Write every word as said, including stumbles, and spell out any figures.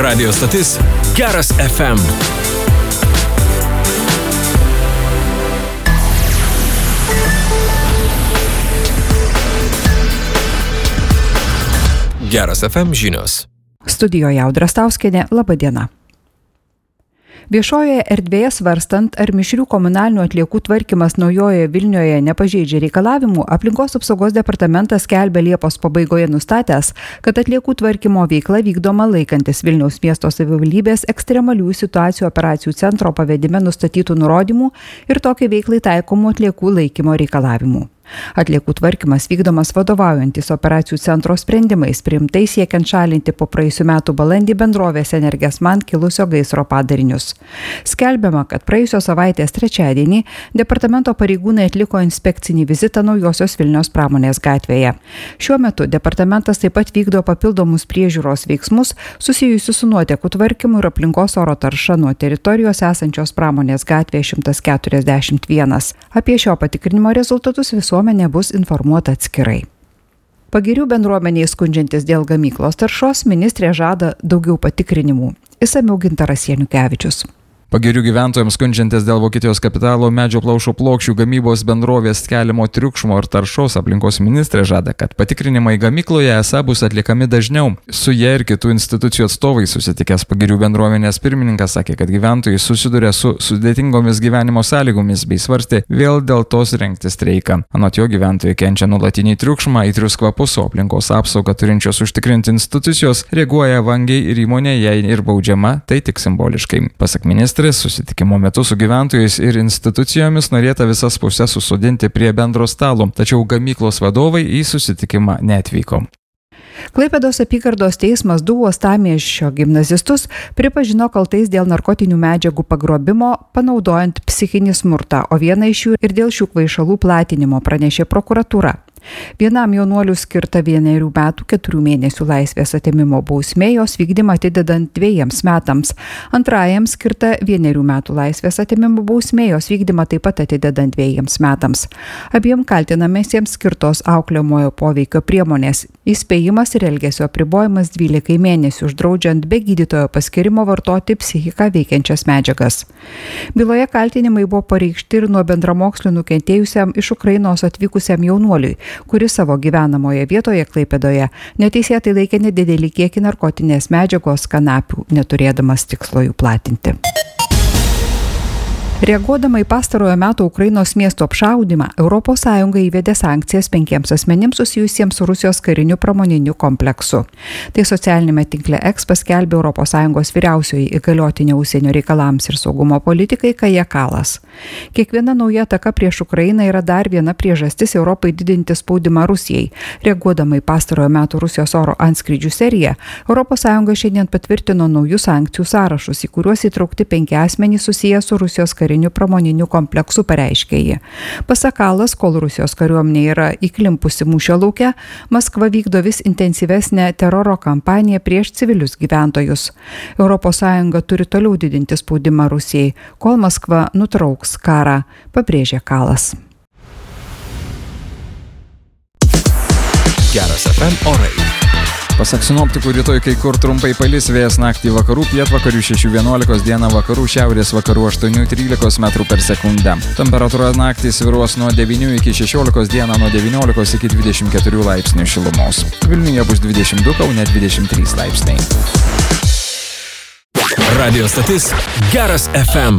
Radio stotis Geras F M. Geras F M žinios. Studijoje Audra Stauskienė, laba diena. Viešojoje erdvėje svarstant, ar mišrių komunalinių atliekų tvarkymas Naujojoje Vilnioje nepažeidžia reikalavimų, Aplinkos apsaugos departamentas skelbia Liepos pabaigoje nustatęs, kad atliekų tvarkymo veikla vykdoma laikantis Vilniaus miesto savivaldybės ekstremalių situacijų operacijų centro pavedime nustatytų nurodymų ir tokiai veiklai taikomų atliekų laikymo reikalavimų. Atliekų tvarkymas vykdomas vadovaujantis operacijų centro sprendimais, priimtai siekiant šalinti po praėjusių metų balandį bendrovės Energijas man kilusio gaisro padarinius. Skelbiama, kad praėjusios savaitės trečiadienį departamento pareigūnai atliko inspekcinį vizitą Naujosios Vilnios pramonės gatvėje. Šiuo metu departamentas taip pat vykdo papildomus priežiūros veiksmus susijusius su nuotekų tvarkymu ir aplinkos oro tarša nuo teritorijos esančios pramonės gatvėje šimtas keturiasdešimt vienas. Apie šio patikrinimo rezultatus visuomenė bus informuota atskirai. Pagirių bendruomeniai skundžiantis dėl gamyklos taršos, ministrė žada daugiau patikrinimų. Išsamiau Gintaras Janukevičius. Pagirių gyventojams skundžiantis dėl Vokietijos kapitalo medžio plaušo plokščių gamybos bendrovės keliamo triukšmo ir taršos, aplinkos ministrė žada, kad patikrinimai gamykloje esą bus atliekami dažniau. Su jie ir kitų institucijų atstovai susitikęs Pagirių bendruomenės pirmininkas sakė, kad gyventojai susiduria su sudėtingomis gyvenimo sąlygomis bei svarstė vėl dėl tos rengti streiką. Anot jo, gyventojai kenčia nuolatinį triukšmą, aitrius kvapus, o aplinkos apsaugą turinčios užtikrinti institucijos reaguoja vangiai ir įmonė, jei ir baudžiama, tai tik simboliškai. Pasak ministrės, susitikimo metu su gyventojais ir institucijomis norėta visas pusės susodinti prie bendro stalo, tačiau gamyklos vadovai į susitikimą neatvyko. Klaipėdos apygardos teismas du uostamiesčio gimnazistus pripažino kaltais dėl narkotinių medžiagų pagrobimo, panaudojant psichinį smurtą, o vieną iš jų ir dėl šių kvaišalų platinimo, pranešė prokuratūra. Vienam jaunuoliui skirta vienerių metų keturių mėnesių laisvės atėmimo bausmė, jos vykdymą atidedant dviejiems metams. Antrajam skirta vienerių metų laisvės atėmimo bausmė, jos vykdymą taip pat atidedant dviejiems metams. Abiem kaltinamiesiems skirtos auklėjamojo poveikio priemonės, įspėjimas ir elgesio apribojimas dvylikai mėnesių, uždraudžiant be gydytojo paskyrimo vartoti psichiką veikiančias medžiagas. Byloje kaltinimai buvo pareikšti ir nuo bendramokslių nukentėjusiam iš Ukrainos atvykusiam jaunuoliui, kuris savo gyvenamoje vietoje Klaipėdoje neteisėtai laikė nedidelį kiekį narkotinės medžiagos kanapių, neturėdamas tikslo jų platinti. Reaguodama į pastarojo meto Ukrainos miesto apšaudymą, Europos Sąjunga įvedė sankcijas penkiems asmenims susijusiems su Rusijos kariniu pramoniniu kompleksu. Tai socialinėme tinkle X paskelbė Europos Sąjungos vyriausioji įgaliotinė užsienio reikalams ir saugumo politikai Kaja Kallas. Kiekviena nauja ataka prieš Ukrainą yra dar viena priežastis Europai didinti spaudimą Rusijai. Reaguodama į pastarojo meto Rusijos oro antskrydžių seriją, Europos Sąjunga šiandien patvirtino naujus sankcijų sąrašus, į kuriuos įtraukti penki asmenys susiję su Rusijos kariniu pramoniniu kompleksu, pareiškė ji. Pasak Kallas, kol Rusijos kariuomenė yra įklimpusi mūšio lauke, Maskva vykdo vis intensyvesnę teroro kampaniją prieš civilius gyventojus. Europos Sąjunga turi toliau didinti spaudimą Rusijai, kol Maskva nutrauks karą, pabrėžė Kallas. Geras F M orai. Pasak sinoptikų, rytoj kai kur trumpai palis, vėjas naktį vakarų, pietvakarių šešių vienuolikos, dieną vakarų, šiaurės vakarų aštuonių trylikos metrų per sekundę. Temperatūra naktį svyruos nuo devynių iki šešiolikos, dieną nuo devyniolikos iki dvidešimt keturių laipsnių šilumos. Vilniuje bus dvidešimt du, Kaune dvidešimt trys laipsniai. Radio stotis Geras F M.